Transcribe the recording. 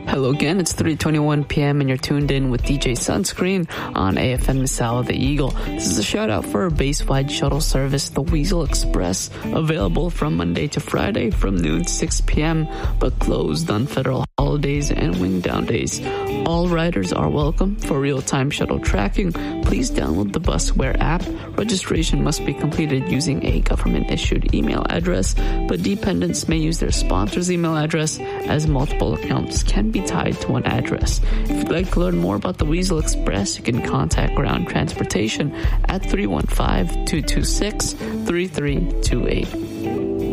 Hello again, it's 3:21 p.m. and you're tuned in with DJ Sunscreen on AFM Misawa The Eagle. This is a shout out for our base-wide shuttle service, the Weasel Express, available from Monday to Friday from noon to 6 p.m., but closed on federal holidays and wing down days. All riders are welcome. For real-time shuttle tracking, please download the Busware app. Registration must be completed using a government-issued email address, but dependents may use their sponsor's email address, as multiple accounts can be tied to one address. If you'd like to learn more about the Weasel Express, you can contact Ground Transportation at 315-226-3328.